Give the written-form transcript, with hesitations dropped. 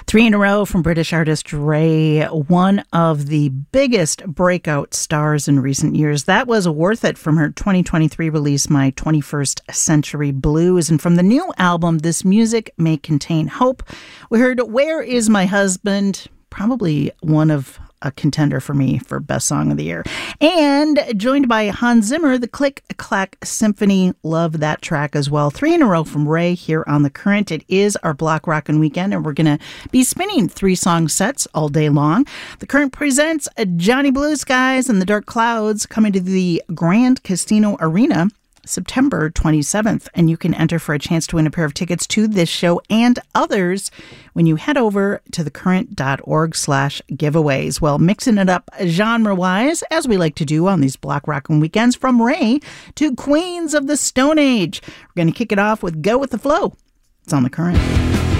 Three in a row from British artist Ray, one of the biggest breakout stars in recent years. That was Worth It from her 2023 release, My 21st Century Blues. And from the new album, This Music May Contain Hope, we heard Where Is My Husband? Probably one of a contender for me for Best Song of the Year. And joined by Hans Zimmer, the Click Clack Symphony. Love that track as well. Three in a row from Ray here on The Current. It is our Block Rockin' Weekend, and we're going to be spinning 3-song sets all day long. The Current presents Johnny Blue Skies and the Dark Clouds coming to the Grand Casino Arena September 27th, and you can enter for a chance to win a pair of tickets to this show and others when you head over to thecurrent.org/giveaways. Well, mixing it up genre-wise, as we like to do on these Block Rockin' Weekends, from Ray to Queens of the Stone Age. We're going to kick it off with Go With The Flow. It's on The Current.